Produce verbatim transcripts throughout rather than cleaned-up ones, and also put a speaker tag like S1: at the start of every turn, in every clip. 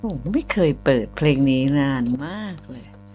S1: โอ้ ไม่เคยเปิดเพลงนี้นานมากเลย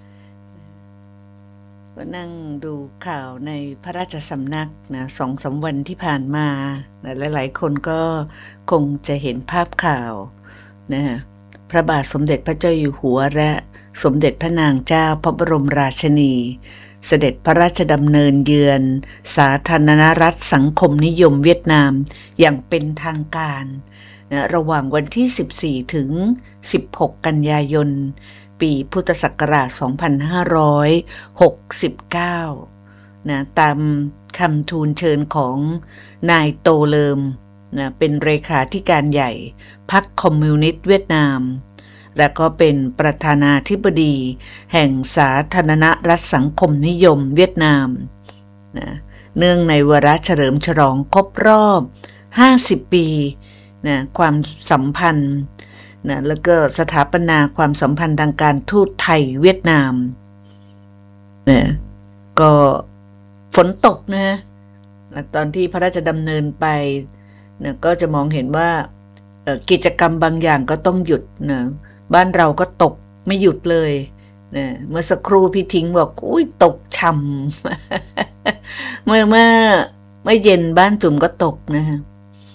S1: ก็นั่งดูข่าวในพระราชสำนักนะ สองสาม วันที่ผ่านมานะ หลาย ๆ คนก็คงจะเห็นภาพข่าวนะคะ พระบาทสมเด็จพระเจ้าอยู่หัว และสมเด็จพระนางเจ้าพระบรมราชินี เสด็จพระราชดำเนินเยือน สาธารณรัฐสังคมนิยมเวียดนามอย่างเป็นทางการนะระหว่างวันที่ สิบสี่ ถึง สิบหก กันยายน ปีพุทธศักราช สองพันห้าร้อยหกสิบเก้า นะตามคำทูลเชิญของนายโตเลิมนะเป็นเลขาธิการใหญ่พรรคคอมมิวนิสต์เวียดนาม และก็เป็นประธานาธิบดีแห่งสาธารณรัฐสังคมนิยมเวียดนามนะเนื่องในวาระเฉลิมฉลองครบรอบ ห้าสิบ ปีนะความสัมพันธ์นะแล้วก็สถาปนาความสัมพันธ์ทางการทูตไทยเวียดนามนะก็ฝนตกนะตอนที่พระราชดำเนินไปนะก็จะมองเห็นว่ากิจกรรมบางอย่างก็ต้องหยุดนะบ้านเราก็ตกไม่หยุดเลยนะเมื่อสักครู่พี่ทิ้งบอกอุ้ยตกช่ำ เมื่อเมื่อเมื่อเย็นบ้านจุ๋มก็ตกนะฮะ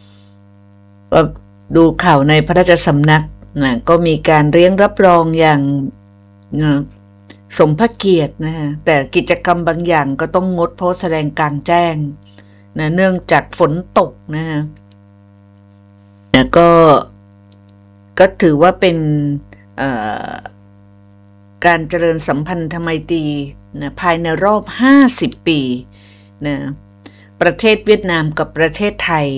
S1: ดูข่าวในพระราชสำนักนะก็มีการเรียงรับรองอย่างนะสมพระเกียรตินะฮะแต่กิจกรรมบางอย่างก็ต้องงดเพราะแสดงกลางแจ้งนะเนื่องจากฝนตกนะฮะนะก็ก็ถือว่าเป็นการเจริญสัมพันธไมตรีนะภายในรอบห้าสิบปีนะประเทศเวียดนามกับประเทศไทย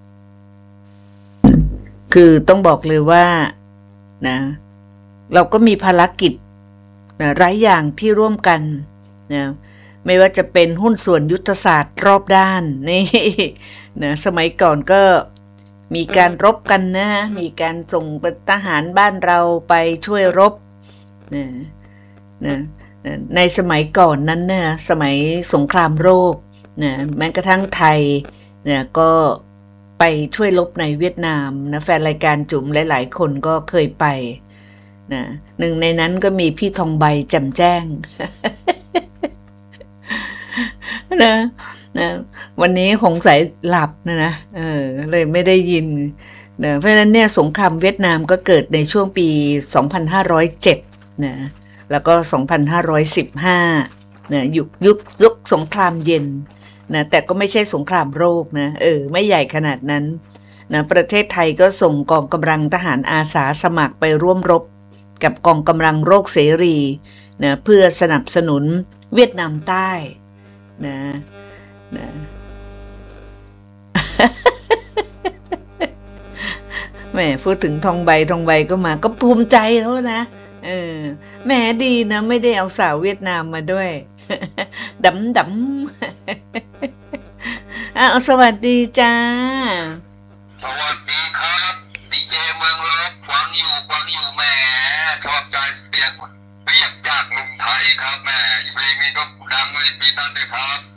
S1: คือต้องบอกเลยว่านะเราก็มีภารกิจนะหลายอย่างที่ร่วมกันนะไม่ว่าจะเป็นหุ้นส่วนยุทธศาสตร์รอบด้านนี่นะสมัยก่อนก็มีการรบกันนะมีการส่งทหารบ้านเราไปช่วยรบนะนะในสมัยก่อนนั้นนะสมัยสงครามโลกนะแม้กระทั่งไทยนะก็ไปช่วยรบในเวียดนามนะแฟนรายการจุ๋มหลายๆคนก็เคยไปนะหนึ่งในนั้นก็มีพี่ทองใบแจ่มแจ้ง นะนะวันนี้คงใส่หลับนะนะเออเลยไม่ได้ยินนะเพราะฉะนั้นเนี่ยสงครามเวียดนามก็เกิดในช่วงปี สองพันห้าร้อยเจ็ด นะแล้วก็ สองพันห้าร้อยสิบห้า นะยุคยุคยุคสงครามเย็นนะแต่ก็ไม่ใช่สงครามโลกนะเออไม่ใหญ่ขนาดนั้นนะประเทศไทยก็ส่งกองกำลังทหารอาสาสมัครไปร่วมรบกับกองกำลังโลกเสรีนะเพื่อสนับสนุนเวียดนามใต้นะนะ แหมพูดถึงทองใบทองใบก็มาก็ภูมิใจเขานะเออแหมดีนะไม่ได้เอาสาวเวียดนามมาด้วยดำดำอ้าวสวัสดีจ้า
S2: สวัสดี